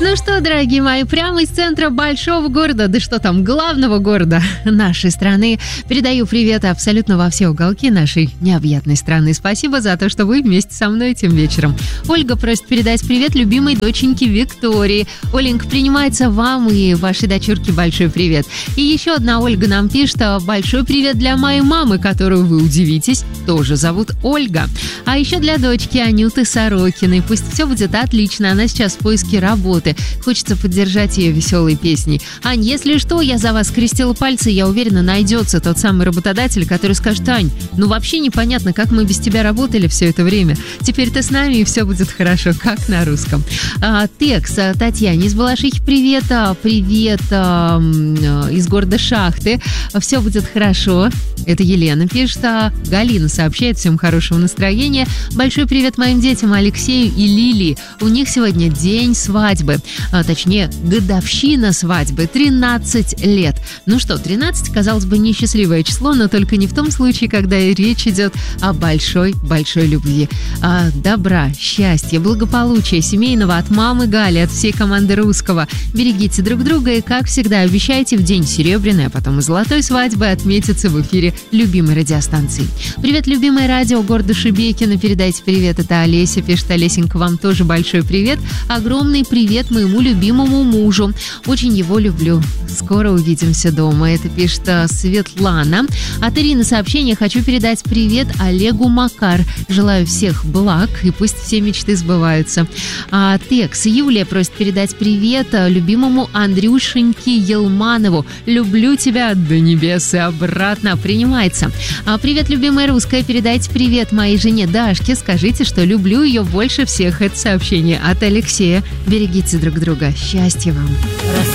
Ну что, дорогие мои, прямо из центра большого города, да что там, главного города нашей страны, передаю привет абсолютно во все уголки нашей необъятной страны. Спасибо за то, что вы вместе со мной этим вечером. Ольга просит передать привет любимой доченьке Виктории. Оленька, принимается вам и вашей дочурке большой привет. И еще одна Ольга нам пишет: большой привет для моей мамы, которую вы удивитесь, тоже зовут Ольга. А еще для дочки Анюты Сорокиной. Пусть все будет отлично, она сейчас в поиске работы. Хочется поддержать ее веселой песней. Ань, если что, я за вас скрестила пальцы, я уверена, найдется тот самый работодатель, который скажет: Ань, ну вообще непонятно, как мы без тебя работали все это время. Теперь ты с нами, и все будет хорошо, как на русском. Текст Татьяне из Балашихи привет. Привет из города Шахты. Все будет хорошо. Это Елена пишет. Галина сообщает: всем хорошего настроения. Большой привет моим детям Алексею и Лилии. У них сегодня день свадьбы. Точнее, годовщина свадьбы. 13 лет. Ну что, 13, казалось бы, несчастливое число, но только не в том случае, когда речь идет о большой-большой любви. Добра, счастья, благополучия семейного от мамы Гали, от всей команды Русского. Берегите друг друга и, как всегда, обещайте в день серебряной, а потом и золотой свадьбы отметиться в эфире любимой радиостанции. Привет, любимое радио города Шебекино. Передайте привет. Это Олеся пишет. Олесенька, вам тоже большой привет. Огромный привет моему любимому мужу. Очень его люблю. Скоро увидимся дома. Это пишет Светлана. От Ирины сообщение: хочу передать привет Олегу Макар. Желаю всех благ и пусть все мечты сбываются. Текс Юлия просит передать привет любимому Андрюшеньке Елманову. Люблю тебя до небес и обратно. Принимается. Привет, любимая русская. Передайте привет моей жене Дашке. Скажите, что люблю ее больше всех. Это сообщение от Алексея. Берегите друг друга. Счастья вам.